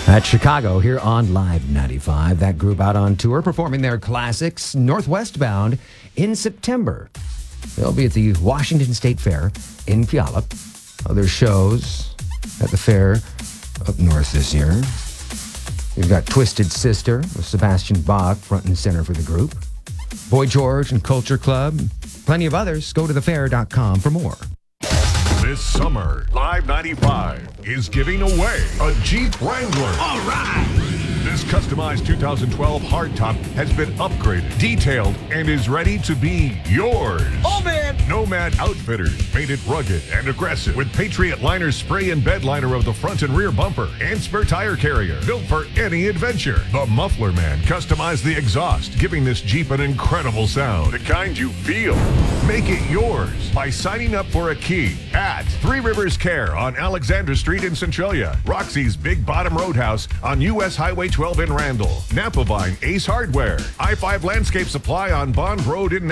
At Chicago here on Live 95. That group out on tour performing their classics Northwest Bound in September. They'll be at the Washington State Fair in Puyallup. Other shows at the fair up north this year. We've got Twisted Sister with Sebastian Bach front and center for the group. Boy George and Culture Club. Plenty of others. Go to thefair.com for more. This summer, Live 95 is giving away a Jeep Wrangler. All right! This customized 2012 hardtop has been upgraded, detailed, and is ready to be yours. Oh, man! Nomad Outfitters made it rugged and aggressive with Patriot Liner spray and bed liner of the front and rear bumper and spare tire carrier, built for any adventure. The Muffler Man customized the exhaust, giving this Jeep an incredible sound, the kind you feel. Make it yours by signing up for a key at Three Rivers Care on Alexander Street in Centralia, Roxy's Big Bottom Roadhouse on U.S. Highway 12 in Randall, Napa Vine Ace Hardware, I-5 Landscape Supply on Bond Road in